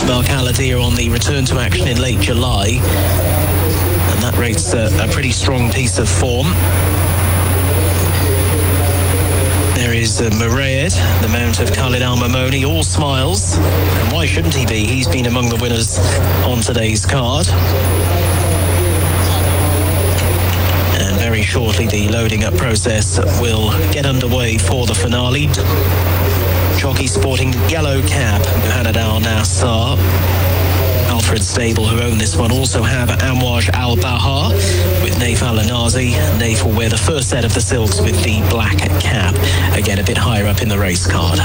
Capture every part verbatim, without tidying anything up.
Mark Aladir on the return to action in late July. And that rates a, a pretty strong piece of form. There is uh, Murayed, the mount of Khalid Al Mamoni, all smiles. And why shouldn't he be? He's been among the winners on today's card. And very shortly the loading up process will get underway for the finale. Jockey sporting yellow cap, Muhammad Al Nassar. Alfred Stable, who own this one, also have Amwaj Al Bahar with Naif Al Anazi. Naif will wear the first set of the silks with the black cap, again a bit higher up in the race card.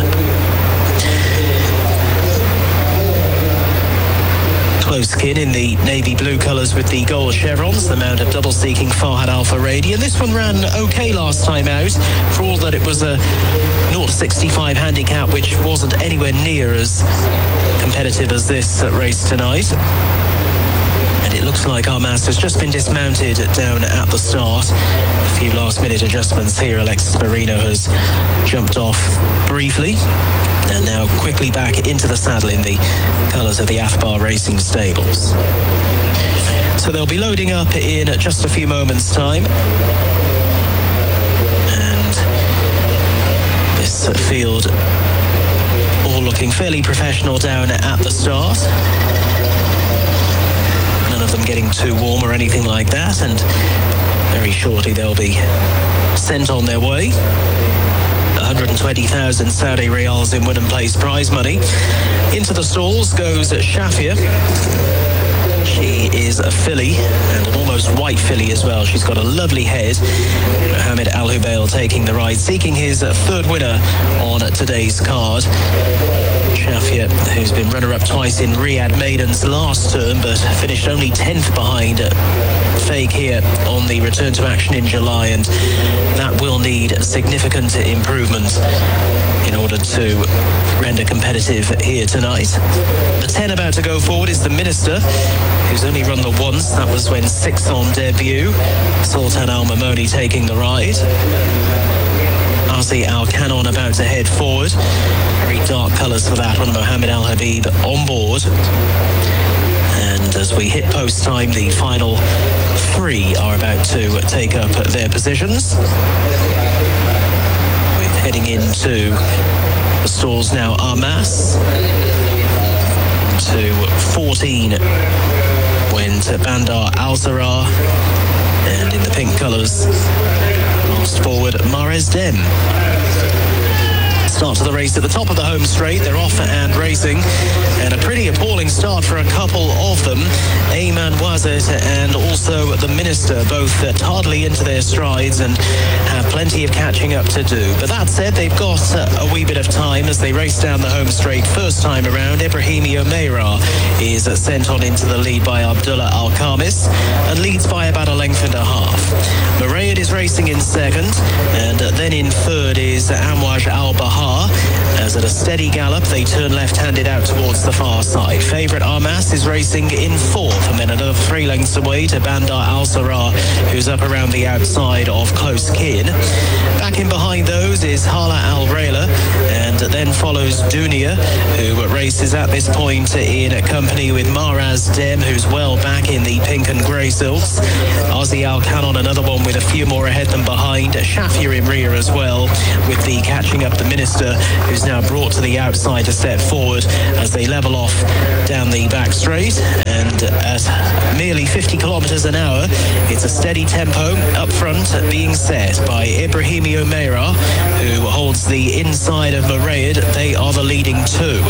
Close kin in the navy blue colours with the gold chevrons, the mount of double seeking Farhad Al Faradi, and this one ran okay last time out, for all that it was a zero sixty-five handicap, which wasn't anywhere near as competitive as this race tonight. And it looks like Armas has just been dismounted down at the start. A few last minute adjustments here. Alexis Marino has jumped off briefly and now quickly back into the saddle in the colours of the Athbar Racing Stables. So they'll be loading up in just a few moments' time. And this field all looking fairly professional down at the start. None of them getting too warm or anything like that, and very shortly they'll be sent on their way. one hundred twenty thousand Saudi Riyals in win and place prize money. Into the stalls goes Shafia. She is a filly, and an almost white filly as well. She's got a lovely head. Mohammed Al Hubail taking the ride, seeking his third winner on today's card. Shafia, who's been runner-up twice in Riyadh Maidens last term, but finished only tenth behind Fake here on the return to action in July, and that will need significant improvement in order to render competitive here tonight. The ten about to go forward is the Minister, who's only run the once. That was when sixth on debut. Sultan Al Mamoni taking the ride. Asi Al Canon about to head forward. Very dark colours for that one. Mohammed Al Habib on board. And as we hit post time, the final three are about to take up their positions. We're heading into the stalls now. Armas to fourteen went Bandar Al-Zarar, and in the pink colours, last forward Mahrez Dem. Start to the race at the top of the home straight. They're off and racing, and a pretty appalling start for a couple of them. Ayman Wazet and also the Minister, both hardly into their strides and have plenty of catching up to do. But that said, they've got a wee bit of time as they race down the home straight. First time around, Ibrahimi Omeira is sent on into the lead by Abdullah Al-Khamis and leads by about a length and a half. Murayed is racing in second, and then in third is Amwaj Al-Bahar. As at a steady gallop, they turn left-handed out towards the far side. Favourite Armas is racing in fourth, and then another three lengths away to Bandar Al-Zarar, who's up around the outside of Close Kin. Back in behind those is Hala Al-Rayla, and then follows Dunia, who races at this point in company with Mahrez Dem, who's well back in the pink and grey silks. Ozzy Al-Canon, another one with a few more ahead than behind. Shafir in rear as well, with the catching up the Minister, who's now brought to the outside to step forward as they level off down the back straight. And at merely fifty kilometres an hour, it's a steady tempo up front being set by Ibrahimi Omeira, who holds the inside of Murayed. They are the leading two.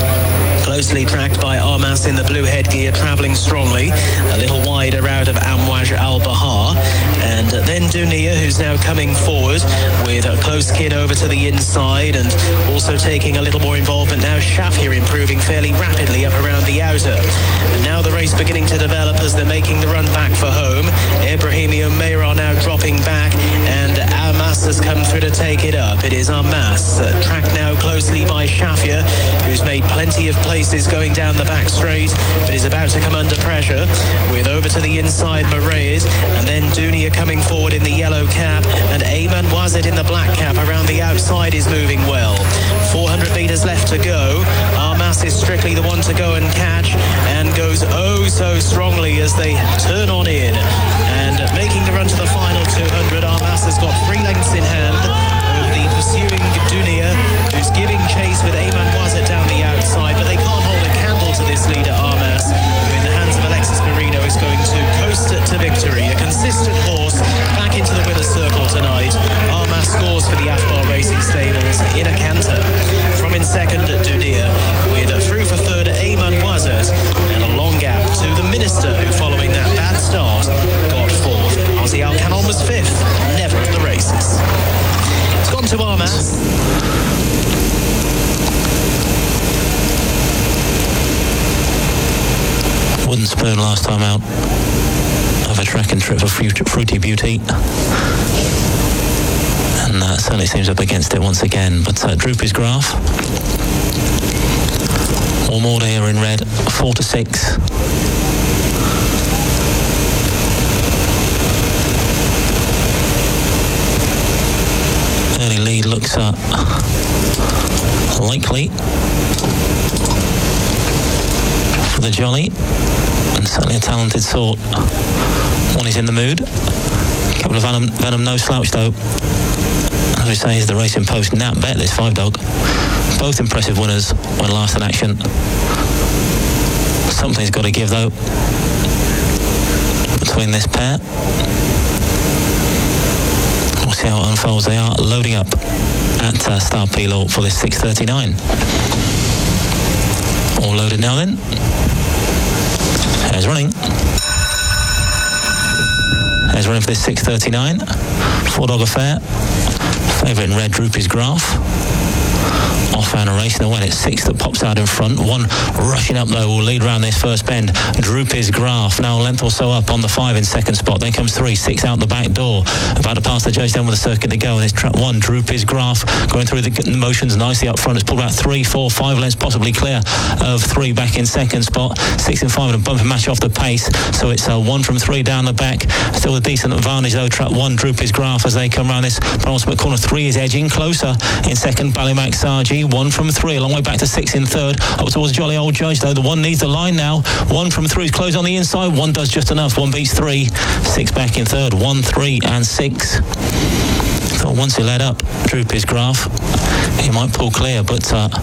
Closely tracked by Armas in the blue headgear, travelling strongly, a little wider out of Amwaj Al-Bahar. And then Dunia, who's now coming forward with a Close Kin over to the inside and also taking a little more involvement now. Shafir improving fairly rapidly up around the outer. And now the race beginning to develop as they're making the run back for home. Ibrahimi Omeira now dropping back, and Armas has come through to take it up. It is Armas, uh, tracked now closely by Shafir, who's made plenty of places going down the back straight, but is about to come under pressure with over to the inside Murayed, and then Dunia coming forward in the yellow cap, and Ayman Wazet in the black cap around the outside is moving well. four hundred metres left to go. Armas Armas is strictly the one to go and catch, and goes oh so strongly as they turn on in. And making the run to the final two hundred, Armas has got three lengths in hand over the pursuing Dunia, who's giving chase with Ayman Wazet down the outside, but they can't hold a candle to this leader, Armas, who in the hands of Alexis Marino is going to coast to victory. A consistent horse back into the winner's circle tonight. Armas scores for the Afbar Racing Stables in a canter. From in second, Dunia, with through for third, Ayman Wazet, and a long gap to the Minister, who following that bad start got fourth. Ozzy Alcanon was fifth, never at the races. It's gone to Armas. Wooden spoon last time out of a track and trip for Fruity Beauty, and uh, certainly seems up against it once again. But uh, Droopy's Graph, Ormord here in red, four to six. Early lead looks uh, likely for the Jolly, and certainly a talented sort. One is in the mood. A couple of Venom, Venom no slouch though. As we say, is the Racing Post Nat Bet, this five dog. Both impressive winners when last in action. Something's got to give though between this pair. We'll see how it unfolds. They are loading up at uh, Star Pelor for this six thirty-nine. All loaded now then. Hare's running. Hare's running for this six thirty-nine. Four dog affair. Favourite in red, Droopy's Graph. Off and a race, and when it's six that pops out in front. One rushing up though will lead round this first bend. Droopy's Graph now a length or so up on the five in second spot. Then comes three, six out the back door. About to pass the judge down with a circuit to go, and it's trap one, Droopy's Graph, going through the motions nicely up front. It's pulled out three, four, five lengths, possibly clear of three back in second spot. Six and five and a bumping match off the pace. So it's uh, one from three down the back. Still a decent advantage though. Trap one, Droopy's Graph, as they come round this penultimate corner. Three is edging closer in second, Ballymac Sargi. One from three, a long way back to six in third. Up towards Jolly Old Judge though. The one needs the line now. One from three is close on the inside. One does just enough. One beats three. Six back in third. One, three, and six. Thought once he led up, Droopy's Graph, he might pull clear, but uh,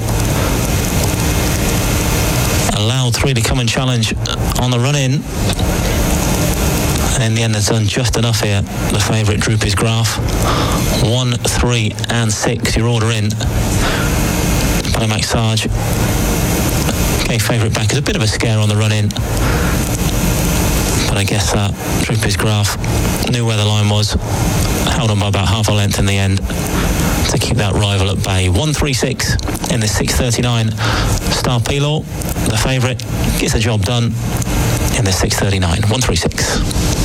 allowed three to come and challenge on the run in. And in the end, has done just enough here. The favourite, Droopy's Graph. One, three, and six. Your order in. Ballymac Sarge. Okay, favourite back is a bit of a scare on the run in. But I guess that uh, Droopy's Graph knew where the line was. Held on by about half a length in the end to keep that rival at bay. one three six in the six thirty-nine. Star Pelor, the favourite, gets the job done in the six thirty-nine. one three six.